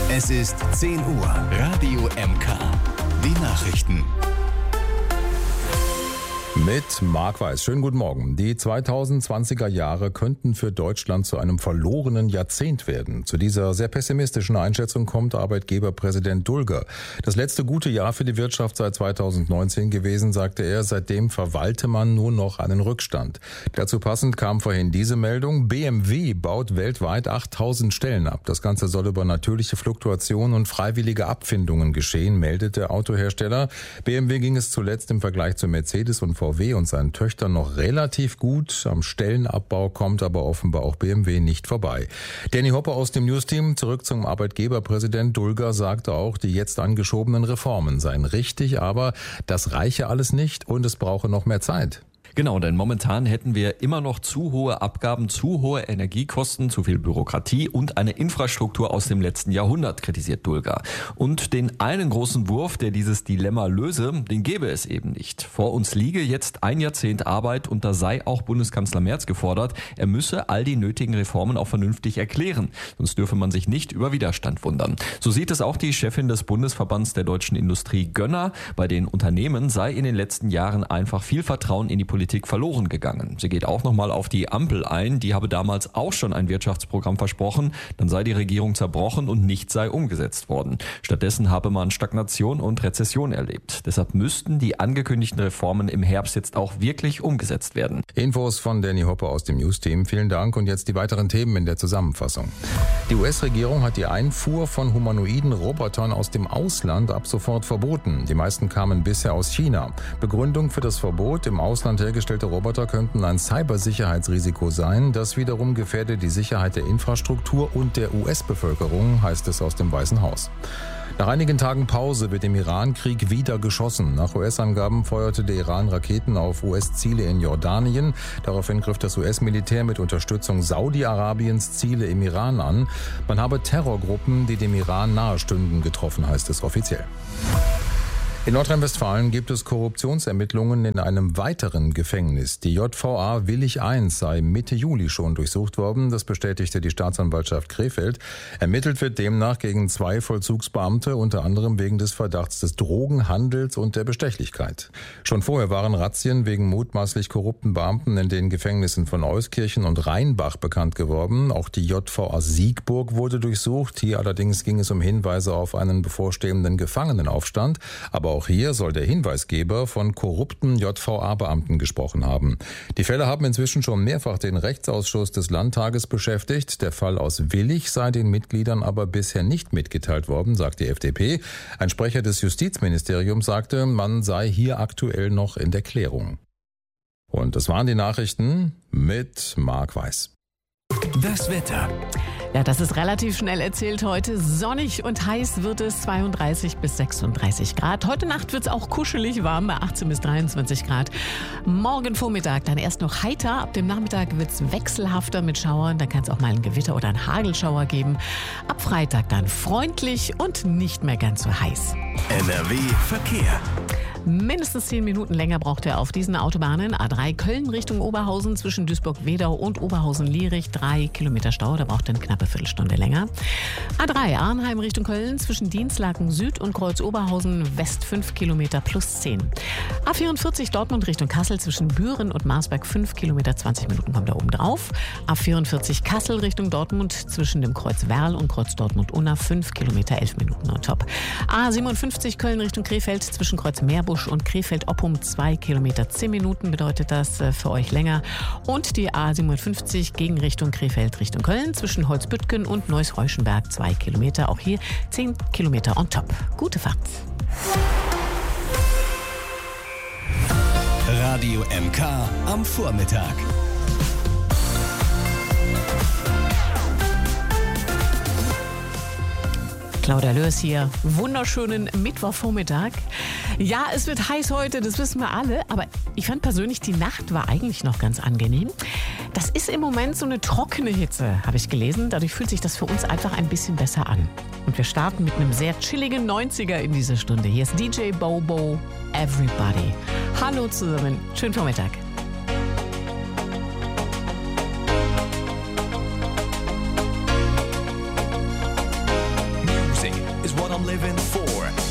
Es ist 10 Uhr. Radio MK. Die Nachrichten. Mit Marc Weiß. Schönen guten Morgen. Die 2020er Jahre könnten für Deutschland zu einem verlorenen Jahrzehnt werden. Zu dieser sehr pessimistischen Einschätzung kommt Arbeitgeberpräsident Dulger. Das letzte gute Jahr für die Wirtschaft sei 2019 gewesen, sagte er. Seitdem verwalte man nur noch einen Rückstand. Dazu passend kam vorhin diese Meldung. BMW baut weltweit 8000 Stellen ab. Das Ganze soll über natürliche Fluktuation und freiwillige Abfindungen geschehen, meldet der Autohersteller. BMW ging es zuletzt im Vergleich zu Mercedes und VW und seinen Töchtern noch relativ gut. Am Stellenabbau kommt aber offenbar auch BMW nicht vorbei. Danny Hoppe aus dem Newsteam, zurück zum Arbeitgeberpräsident Dulger, sagte auch, die jetzt angeschobenen Reformen seien richtig, aber das reiche alles nicht und es brauche noch mehr Zeit. Genau, denn momentan hätten wir immer noch zu hohe Abgaben, zu hohe Energiekosten, zu viel Bürokratie und eine Infrastruktur aus dem letzten Jahrhundert, kritisiert Dulger. Und den einen großen Wurf, der dieses Dilemma löse, den gäbe es eben nicht. Vor uns liege jetzt ein Jahrzehnt Arbeit und da sei auch Bundeskanzler Merz gefordert, er müsse all die nötigen Reformen auch vernünftig erklären. Sonst dürfe man sich nicht über Widerstand wundern. So sieht es auch die Chefin des Bundesverbands der deutschen Industrie Gönner. Bei den Unternehmen sei in den letzten Jahren einfach viel Vertrauen in die Politik verloren gegangen. Sie geht auch nochmal auf die Ampel ein. Die habe damals auch schon ein Wirtschaftsprogramm versprochen. Dann sei die Regierung zerbrochen und nichts sei umgesetzt worden. Stattdessen habe man Stagnation und Rezession erlebt. Deshalb müssten die angekündigten Reformen im Herbst jetzt auch wirklich umgesetzt werden. Infos von Danny Hoppe aus dem News-Team. Vielen Dank und jetzt die weiteren Themen in der Zusammenfassung. Die US-Regierung hat die Einfuhr von humanoiden Robotern aus dem Ausland ab sofort verboten. Die meisten kamen bisher aus China. Begründung für das Verbot: im Ausland hergestellte Roboter könnten ein Cybersicherheitsrisiko sein. Das wiederum gefährde die Sicherheit der Infrastruktur und der US-Bevölkerung, heißt es aus dem Weißen Haus. Nach einigen Tagen Pause wird im Iran-Krieg wieder geschossen. Nach US-Angaben feuerte der Iran Raketen auf US-Ziele in Jordanien. Daraufhin griff das US-Militär mit Unterstützung Saudi-Arabiens Ziele im Iran an. Man habe Terrorgruppen, die dem Iran nahestünden, getroffen, heißt es offiziell. In Nordrhein-Westfalen gibt es Korruptionsermittlungen in einem weiteren Gefängnis. Die JVA Willich I sei Mitte Juli schon durchsucht worden. Das bestätigte die Staatsanwaltschaft Krefeld. Ermittelt wird demnach gegen 2 Vollzugsbeamte, unter anderem wegen des Verdachts des Drogenhandels und der Bestechlichkeit. Schon vorher waren Razzien wegen mutmaßlich korrupten Beamten in den Gefängnissen von Euskirchen und Rheinbach bekannt geworden. Auch die JVA Siegburg wurde durchsucht. Hier allerdings ging es um Hinweise auf einen bevorstehenden Gefangenenaufstand. Aber auch hier soll der Hinweisgeber von korrupten JVA-Beamten gesprochen haben. Die Fälle haben inzwischen schon mehrfach den Rechtsausschuss des Landtages beschäftigt. Der Fall aus Willich sei den Mitgliedern aber bisher nicht mitgeteilt worden, sagt die FDP. Ein Sprecher des Justizministeriums sagte, man sei hier aktuell noch in der Klärung. Und das waren die Nachrichten mit Marc Weiß. Das Wetter. Ja, das ist relativ schnell erzählt heute. Sonnig und heiß wird es, 32 bis 36 Grad. Heute Nacht wird es auch kuschelig warm bei 18 bis 23 Grad. Morgen Vormittag dann erst noch heiter. Ab dem Nachmittag wird es wechselhafter mit Schauern. Da kann es auch mal ein Gewitter oder einen Hagelschauer geben. Ab Freitag dann freundlich und nicht mehr ganz so heiß. NRW Verkehr. Mindestens 10 Minuten länger braucht er auf diesen Autobahnen. A3 Köln Richtung Oberhausen zwischen Duisburg-Wedau und Oberhausen-Lierich. 3 Kilometer Stau, da braucht er eine knappe Viertelstunde länger. A3 Arnheim Richtung Köln zwischen Dienstlaken Süd und Kreuz Oberhausen West 5 Kilometer plus 10. A44 Dortmund Richtung Kassel zwischen Büren und Marsberg 5 Kilometer 20 Minuten kommt da oben drauf. A44 Kassel Richtung Dortmund zwischen dem Kreuz Werl und Kreuz Dortmund-Unna 5 Kilometer 11 Minuten on top. A57 Köln Richtung Krefeld zwischen Kreuz Meerbusch und Krefeld-Oppum 2 Kilometer 10 Minuten bedeutet das für euch länger. Und die A57 gegen Richtung Krefeld Richtung Köln zwischen Holzbüttgen und Neuss-Reuschenberg 2 Kilometer. Auch hier 10 Kilometer on top. Gute Fahrt. Radio MK am Vormittag. Claudia Lörs hier. Wunderschönen Mittwochvormittag. Ja, es wird heiß heute, das wissen wir alle. Aber ich fand persönlich, die Nacht war eigentlich noch ganz angenehm. Das ist im Moment so eine trockene Hitze, habe ich gelesen. Dadurch fühlt sich das für uns einfach ein bisschen besser an. Und wir starten mit einem sehr chilligen 90er in dieser Stunde. Hier ist DJ Bobo, Everybody. Hallo zusammen, schönen Vormittag. is what I'm living for.